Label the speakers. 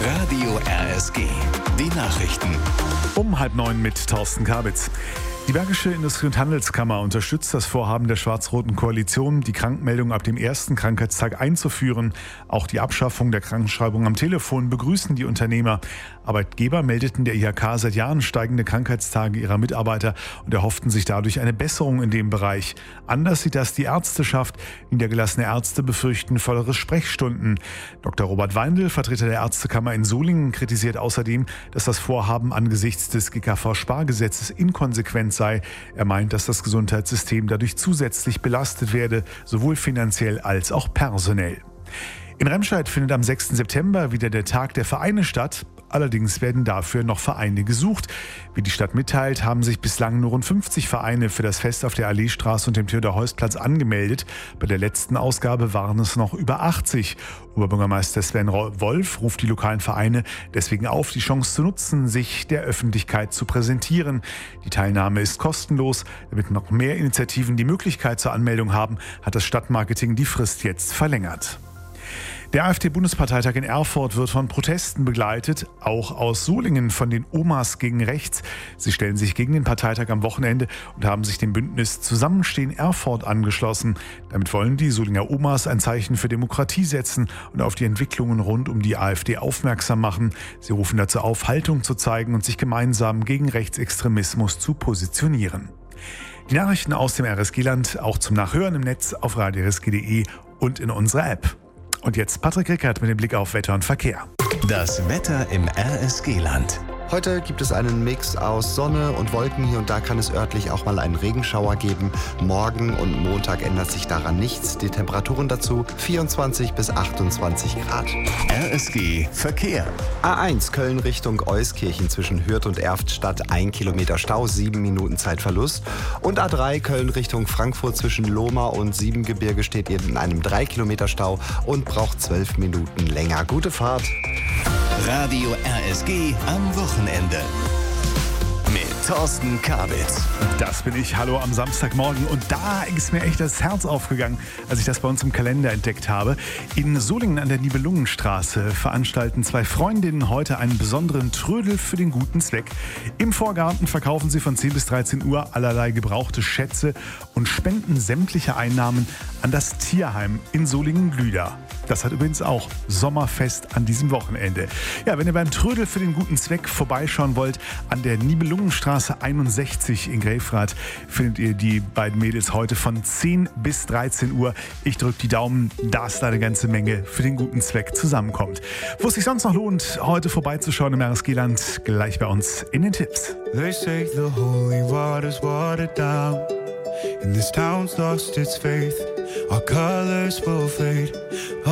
Speaker 1: Radio RSG. Die Nachrichten.
Speaker 2: Um 8:30 mit Thorsten Kabitz. Die Bergische Industrie- und Handelskammer unterstützt das Vorhaben der schwarz-roten Koalition, die Krankmeldung ab dem ersten Krankheitstag einzuführen. Auch die Abschaffung der Krankenschreibung am Telefon begrüßen die Unternehmer. Arbeitgeber meldeten der IHK seit Jahren steigende Krankheitstage ihrer Mitarbeiter und erhofften sich dadurch eine Besserung in dem Bereich. Anders sieht das die Ärzteschaft. Niedergelassene Ärzte befürchten vollere Sprechstunden. Dr. Robert Weindl, Vertreter der Ärztekammer in Solingen, kritisiert außerdem, dass das Vorhaben angesichts des GKV-Spargesetzes inkonsequent sei. Er meint, dass das Gesundheitssystem dadurch zusätzlich belastet werde, sowohl finanziell als auch personell. In Remscheid findet am 6. September wieder der Tag der Vereine statt. Allerdings werden dafür noch Vereine gesucht. Wie die Stadt mitteilt, haben sich bislang nur rund 50 Vereine für das Fest auf der Alleestraße und dem Theodor-Heuss-Platz angemeldet. Bei der letzten Ausgabe waren es noch über 80. Oberbürgermeister Sven Wolf ruft die lokalen Vereine deswegen auf, die Chance zu nutzen, sich der Öffentlichkeit zu präsentieren. Die Teilnahme ist kostenlos. Damit noch mehr Initiativen die Möglichkeit zur Anmeldung haben, hat das Stadtmarketing die Frist jetzt verlängert. Der AfD-Bundesparteitag in Erfurt wird von Protesten begleitet, auch aus Solingen von den Omas gegen Rechts. Sie stellen sich gegen den Parteitag am Wochenende und haben sich dem Bündnis Zusammenstehen Erfurt angeschlossen. Damit wollen die Solinger Omas ein Zeichen für Demokratie setzen und auf die Entwicklungen rund um die AfD aufmerksam machen. Sie rufen dazu auf, Haltung zu zeigen und sich gemeinsam gegen Rechtsextremismus zu positionieren. Die Nachrichten aus dem RSG-Land auch zum Nachhören im Netz auf radiorsg.de und in unserer App. Und jetzt Patrick Rickert mit dem Blick auf Wetter und Verkehr.
Speaker 1: Das Wetter im RSG-Land.
Speaker 3: Heute gibt es einen Mix aus Sonne und Wolken. Hier und da kann es örtlich auch mal einen Regenschauer geben. Morgen und Montag ändert sich daran nichts. Die Temperaturen dazu 24 bis 28 Grad.
Speaker 1: RSG Verkehr.
Speaker 3: A1 Köln Richtung Euskirchen zwischen Hürth und Erftstadt 1 Kilometer Stau, 7 Minuten Zeitverlust. Und A3 Köln Richtung Frankfurt zwischen Lohmar und Siebengebirge steht in einem 3 Kilometer Stau und braucht 12 Minuten länger. Gute Fahrt.
Speaker 1: Radio RSG am Wochenende. Mit Thorsten Kabitz.
Speaker 2: Das bin ich. Hallo am Samstagmorgen. Und da ist mir echt das Herz aufgegangen, als ich das bei uns im Kalender entdeckt habe. In Solingen an der Nibelungenstraße veranstalten 2 Freundinnen heute einen besonderen Trödel für den guten Zweck. Im Vorgarten verkaufen sie von 10 bis 13 Uhr allerlei gebrauchte Schätze und spenden sämtliche Einnahmen an das Tierheim in Solingen-Glüda. Das hat übrigens auch Sommerfest an diesem Wochenende. Ja, wenn ihr beim Trödel für den guten Zweck vorbeischauen wollt, an der Nibelungenstraße 61 in Grefrath findet ihr die beiden Mädels heute von 10 bis 13 Uhr. Ich drücke die Daumen, dass da eine ganze Menge für den guten Zweck zusammenkommt. Wo es sich sonst noch lohnt, heute vorbeizuschauen im RSG-Land, gleich bei uns in den Tipps.
Speaker 4: They say the holy water's watered down, and this town's lost its faith. Our colors will fade.